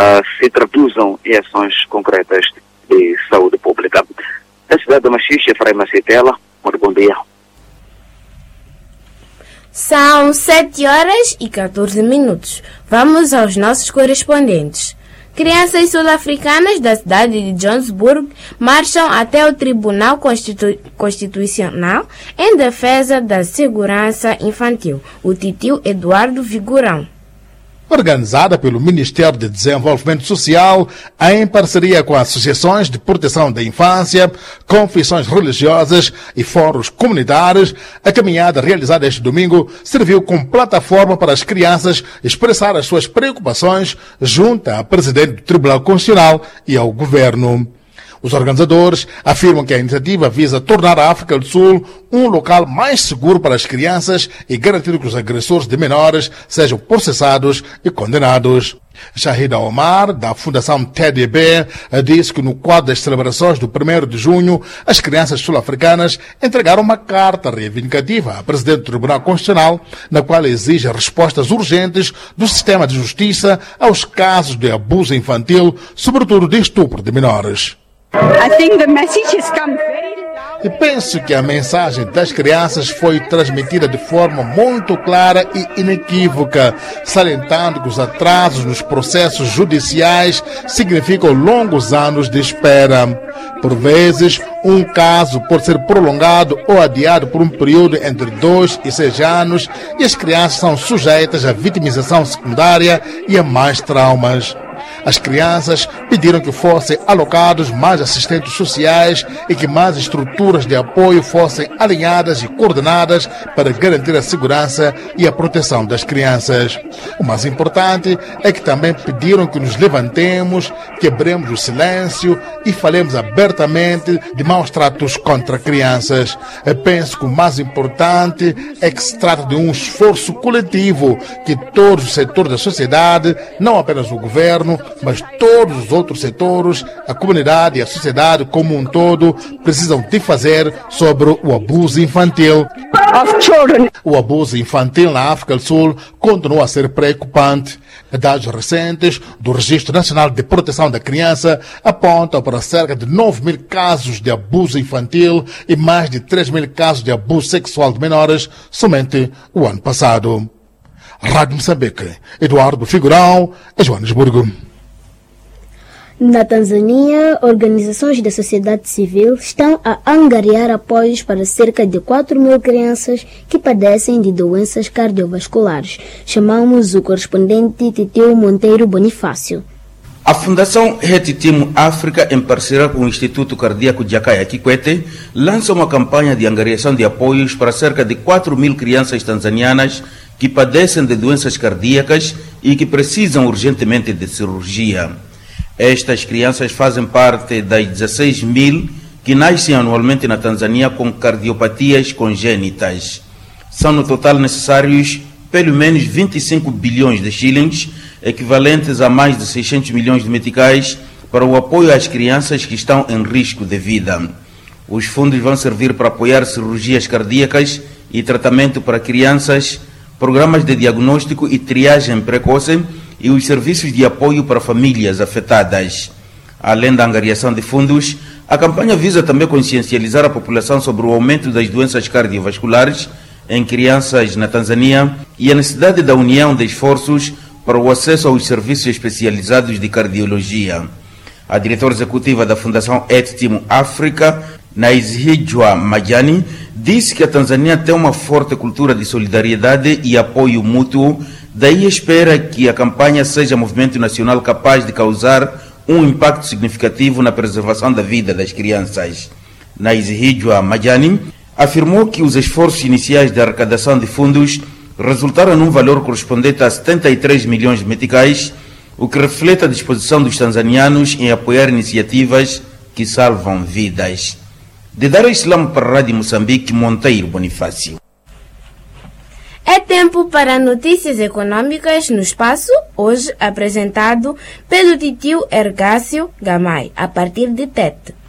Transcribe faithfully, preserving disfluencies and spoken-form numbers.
uh, se traduzam em ações concretas de saúde pública. Da cidade de Machixe, Efraim Macetela, muito bom dia. São sete horas e catorze minutos. Vamos aos nossos correspondentes. Crianças sul-africanas da cidade de Johannesburg marcham até o Tribunal Constitu- Constitucional em defesa da segurança infantil, o titio Eduardo Vigorão. Organizada pelo Ministério de Desenvolvimento Social, em parceria com associações de proteção da infância, confissões religiosas e fóruns comunitários, a caminhada realizada este domingo serviu como plataforma para as crianças expressar as suas preocupações junto à Presidente do Tribunal Constitucional e ao Governo. Os organizadores afirmam que a iniciativa visa tornar a África do Sul um local mais seguro para as crianças e garantir que os agressores de menores sejam processados e condenados. Shahida Omar, da Fundação T D B, disse que no quadro das celebrações do primeiro de junho, as crianças sul-africanas entregaram uma carta reivindicativa à Presidente do Tribunal Constitucional, na qual exige respostas urgentes do sistema de justiça aos casos de abuso infantil, sobretudo de estupro de menores. I think the message has come very loud. E penso que a mensagem das crianças foi transmitida de forma muito clara e inequívoca, salientando que os atrasos nos processos judiciais significam longos anos de espera. Por vezes, um caso pode ser prolongado ou adiado por um período entre dois e seis anos e as crianças são sujeitas à vitimização secundária e a mais traumas. As crianças pediram que fossem alocados mais assistentes sociais e que mais estruturas de apoio fossem alinhadas e coordenadas para garantir a segurança e a proteção das crianças. O mais importante é que também pediram que nos levantemos, quebremos o silêncio e falemos abertamente de maus tratos contra crianças. Eu penso que o mais importante é que se trata de um esforço coletivo que todos os setores da sociedade, não apenas o governo, mas todos os outros setores, a comunidade e a sociedade como um todo, precisam de fazer sobre o abuso infantil. O abuso infantil na África do Sul continua a ser preocupante. Dados recentes do Registro Nacional de Proteção da Criança apontam para cerca de nove mil casos de abuso infantil e mais de três mil casos de abuso sexual de menores somente o ano passado. Rádio Moçambique, Eduardo Figurão, Joanesburgo. Na Tanzânia, organizações da sociedade civil estão a angariar apoios para cerca de quatro mil crianças que padecem de doenças cardiovasculares. Chamamos o correspondente Titeu Monteiro Bonifácio. A Fundação Retitimo África, em parceria com o Instituto Cardíaco Jakaya Kikwete, lança uma campanha de angariação de apoios para cerca de quatro mil crianças tanzanianas que padecem de doenças cardíacas e que precisam urgentemente de cirurgia. Estas crianças fazem parte das dezesseis mil que nascem anualmente na Tanzânia com cardiopatias congênitas. São no total necessários pelo menos vinte e cinco bilhões de shillings, equivalentes a mais de seiscentos milhões de meticais, para o apoio às crianças que estão em risco de vida. Os fundos vão servir para apoiar cirurgias cardíacas e tratamento para crianças, programas de diagnóstico e triagem precoce e os serviços de apoio para famílias afetadas. Além da angariação de fundos, a campanha visa também consciencializar a população sobre o aumento das doenças cardiovasculares em crianças na Tanzânia e a necessidade da união de esforços para o acesso aos serviços especializados de cardiologia. A diretora executiva da Fundação Retitimo África, Naizhijwa Majani, disse que a Tanzânia tem uma forte cultura de solidariedade e apoio mútuo. Daí espera que a campanha seja um movimento nacional capaz de causar um impacto significativo na preservação da vida das crianças. Naizhijwa Majani afirmou que os esforços iniciais de arrecadação de fundos resultaram num valor correspondente a setenta e três milhões de meticais, o que reflete a disposição dos tanzanianos em apoiar iniciativas que salvam vidas. De Dar es Salaam para a Rádio Moçambique, Monteiro Bonifácio. É tempo para notícias econômicas no espaço, hoje apresentado pelo titio Ergácio Gamay, a partir de Tete.